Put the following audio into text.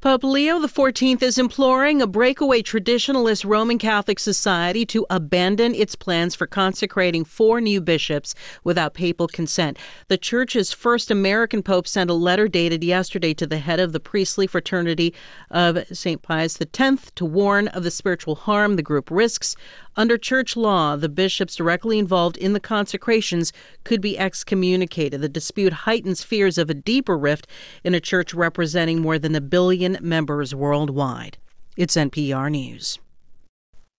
Pope Leo XIV is imploring a breakaway traditionalist Roman Catholic society to abandon its plans for consecrating 4 new bishops without papal consent. The Church's first American pope sent a letter dated yesterday to the head of the priestly fraternity of St. Pius X to warn of the spiritual harm the group risks. Under church law, the bishops directly involved in the consecrations could be excommunicated. The dispute heightens fears of a deeper rift in a church representing more than 1 billion members worldwide. It's NPR News.